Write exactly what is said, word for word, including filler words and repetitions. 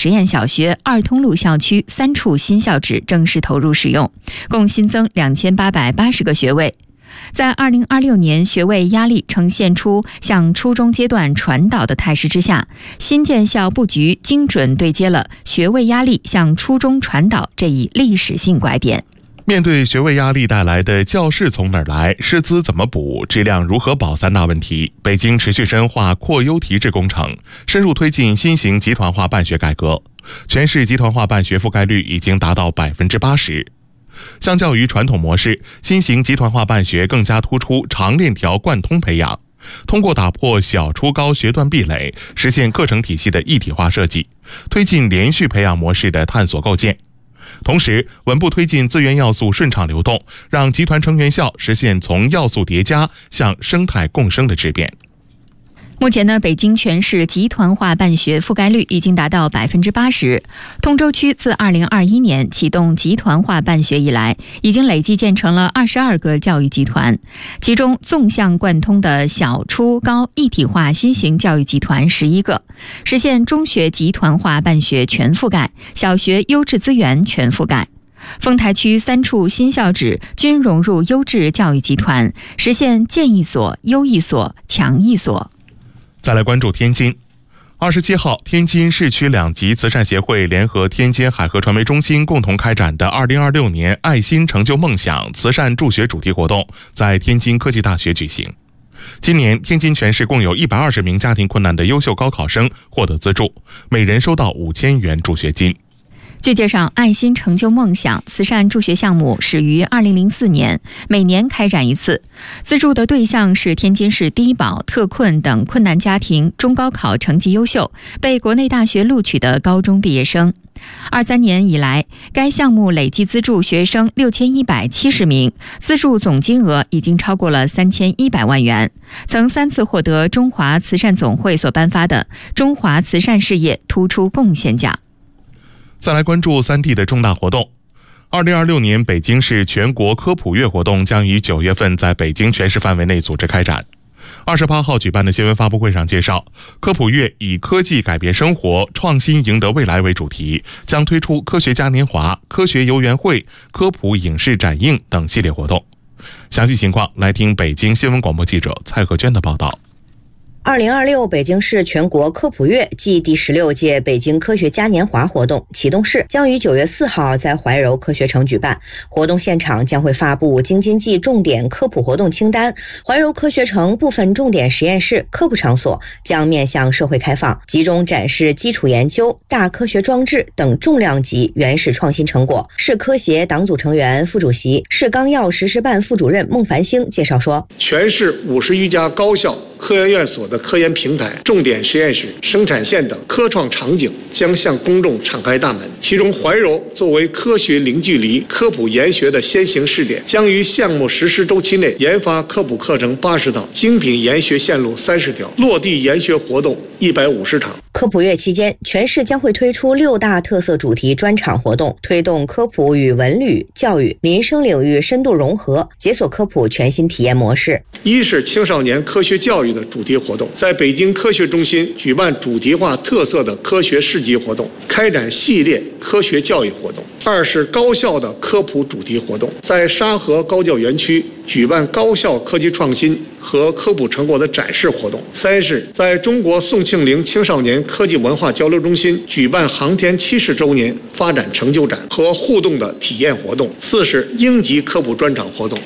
实验小学二通路校区三处新校址正式投入使用，共新增两千八百八十个学位。在二零二六年学位压力呈现出向初中阶段传导的态势之下，新建校布局精准对接了学位压力向初中传导这一历史性拐点。 面对学位压力带来的教室从哪儿来、师资怎么补、质量如何保三大问题，北京持续深化扩优提质工程，深入推进新型集团化办学改革，全市集团化办学覆盖率已经达到百分之八十。相较于传统模式，新型集团化办学更加突出长链条贯通培养，通过打破小初高学段壁垒，实现课程体系的一体化设计，推进连续培养模式的探索构建。同时，稳步推进资源要素顺畅流动，让集团成员校实现从要素叠加向生态共生的质变。 目前呢，北京全市集团化办学覆盖率已经达到百分之八十。通州区自二零二一年启动集团化办学以来，已经累计建成了二十二个教育集团，其中纵向贯通的小初高一体化新型教育集团十一个，实现中学集团化办学全覆盖，小学优质资源全覆盖。丰台区三处新校址均融入优质教育集团，实现建一所、优一所、强一所。 再来关注天津。二十七号，天津市区两级慈善协会联合天津海河传媒中心共同开展的二零二六年爱心成就梦想慈善助学主题活动在天津科技大学举行。今年，天津全市共有一百二十名家庭困难的优秀高考生获得资助，每人收到五千元助学金。 据介绍，爱心成就梦想慈善助学项目始于二零零四年，每年开展一次，资助的对象是天津市低保、特困等困难家庭中高考成绩优秀、被国内大学录取的高中毕业生。二三年以来，该项目累计资助学生六千一百七十名，资助总金额已经超过了三千一百万元，曾三次获得中华慈善总会所颁发的中华慈善事业突出贡献奖。 再来关注三地的重大活动。二零二六年北京市全国科普月活动将于九月份在北京全市范围内组织开展。二十八号举办的新闻发布会上介绍，科普月以科技改变生活、创新赢得未来为主题，将推出科学嘉年华、科学游园会、科普影视展映等系列活动。详细情况来听北京新闻广播记者蔡和娟的报道。 二零二六北京市全国科普月暨第十六届北京科学嘉年华活动启动式将于九月四号在怀柔科学城举办，活动现场将会发布京津冀重点科普活动清单，怀柔科学城部分重点实验室、科普场所将面向社会开放，集中展示基础研究、大科学装置等重量级原始创新成果。市科协党组成员、副主席、市纲要实施办副主任孟繁星介绍说， 全市五十余家高校、科研院所的科研平台、重点实验室、生产线等科创场景将向公众敞开大门。其中，怀柔作为科学零距离科普研学的先行试点，将于项目实施周期内研发科普课程八十套、精品研学线路三十条、落地研学活动一百五十场。 科普月期间，全市将会推出六大特色主题专场活动，推动科普与文旅、教育、民生领域深度融合，解锁科普全新体验模式。 一是青少年科学教育的主题活动，在北京科学中心举办主题化特色的科学市集活动，开展系列科学教育活动。二是高校的科普主题活动，在沙河高教园区举办高校科技创新和科普成果的展示活动。三是在中国宋庆龄青少年科技文化交流中心举办航天七十周年发展成就展和互动的体验活动。四是英级科普专场活动，